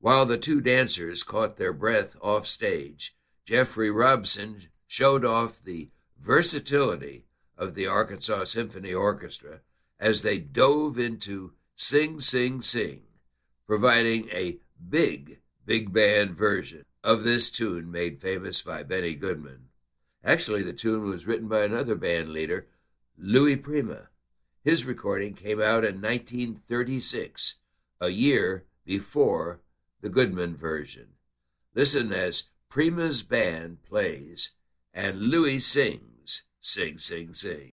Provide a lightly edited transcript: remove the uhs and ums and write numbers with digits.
While the two dancers caught their breath off stage, Jeffrey Robson showed off the versatility of the Arkansas Symphony Orchestra as they dove into Sing, Sing, Sing, providing a big band version of this tune made famous by Benny Goodman. Actually, the tune was written by another band leader, Louis Prima. His recording came out in 1936, a year before the Goodman version. Listen as Prima's band plays and Louis sings, Sing, Sing, Sing.